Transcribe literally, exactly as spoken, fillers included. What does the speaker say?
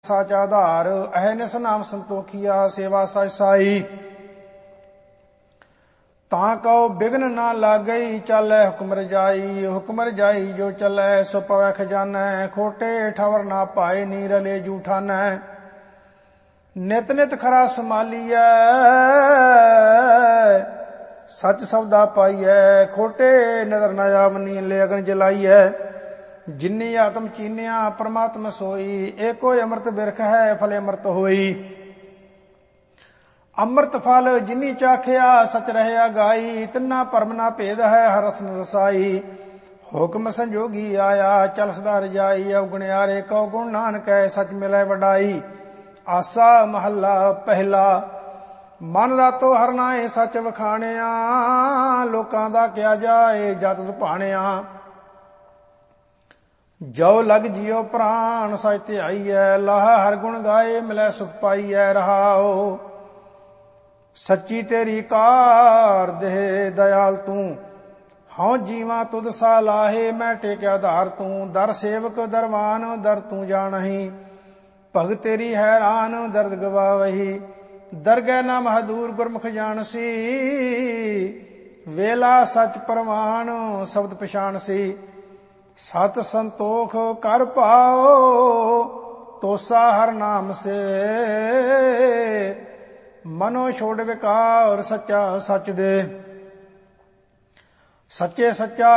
ਸਾਚਾ ਆਧਾਰ। ਅਹਨਿਸ ਨਾਮ ਸੰਤੋਖੀਆ ਸੇਵਾ ਸਚ ਸਾਈ। ਤਾਂ ਕਉ ਬਿਘਨ ਨਾ ਲਾਗਈ ਚਾਲੈ ਹੁਕਮ ਰਜਾਈ। ਹੁਕਮ ਰਜਾਈ ਜੋ ਚੱਲੈ ਸੋ ਪਵੈ ਖਜ਼ਾਨੈ। ਖੋਟੇ ਠਵਰ ਨਾ ਪਾਏ ਨੀ ਰਲੇ ਜੂਠਾਨੈ। ਨਿਤ ਨਿਤ ਖਰਾ ਸੰਭਾਲੀਐ ਸਚ ਸਬਦਾ ਪਾਈਐ। ਖੋਟੇ ਨਦਰ ਨ ਆਵਨੀ ਲੈ ਅਗਨ ਜਲਾਈਐ। ਜਿਨੀ ਆਤਮ ਚੀਨਿਆ ਪਰਮਾਤਮ ਸੋਈ। ਏਕੋ ਅੰਮ੍ਰਿਤ ਬਿਰਖ ਹੈ ਫਲੇ ਅੰਮ੍ਰਿਤ ਹੋਈ। ਅੰਮ੍ਰਿਤ ਫਲ ਜਿਨੀ ਚਾਖਿਆ ਸਚ ਰਹਿਆ ਗਾਈ। ਤਿੰਨਾ ਭਰਮ ਨਾ ਭੇਦ ਹੈ ਹਰ ਰਸਨ ਰਸਾਈ। ਹੁਕਮ ਸੰਜੋਗੀ ਆਇਆ ਚਲ ਸਦਾ ਰਜਾਈ। ਅਵਗੁਣਿਆਰੇ ਕਉ ਗੁਣ ਨਾਨਕੈ ਸਚ ਮਿਲੈ ਵਡਾਈ। ਆਸਾ ਮਹੱਲਾ ਪਹਿਲਾ। ਮਨ ਰਾਤੋ ਹਰ ਨਾਏ ਸੱਚ ਵਖਾਣਿਆ। ਲੋਕਾਂ ਦਾ ਕਿਆ ਜਾਏ ਜਤ ਭਾਣਿਆ। ਜੋ ਲਗ ਜਿਉ ਪ੍ਰਾਣ ਸਚ ਧਿਆਈਐ। ਲਾਹ ਹਰ ਗੁਣ ਗਾਏ ਮਿਲੈ ਸੁਖ ਪਾਈਐ। ਰਹਾਉ ਸੱਚੀ ਤੇਰੀ ਕਾਰ ਦੇਹ ਦਇਆਲ ਤੂੰ। ਹਉ ਜੀਵਾ ਤੁਧ ਸਾ ਲਾਹੇ ਮੈਂ ਟੇਕਿਆ ਧਾਰ ਤੂੰ। ਦਰ ਸੇਵਕ ਦਰਵਾਨ ਦਰ ਤੂੰ ਜਾਣਹੀ। ਭਗਤ ਤੇਰੀ ਹੈਰਾਨ ਦਰਦ ਗਵਾਵਹੀ। ਦਰਗਹਿ ਨਾ ਮਹਦੂਰ ਗੁਰਮੁਖ ਜਾਣਸੀ। ਵੇਲਾ ਸਚ ਪ੍ਰਮਾਣ ਸ਼ਬਦ ਪਛਾਣਸੀ। ਸਤ ਸੰਤੋਖ ਕਰ ਪਾਓ ਤੋਸਾ ਹਰ ਨਾਮ ਸੇ। ਮਨੋ ਛੋੜ ਵਿਕਾਰ ਸੱਚਾ ਸੱਚ ਦੇ। ਸੱਚੇ ਸੱਚਾ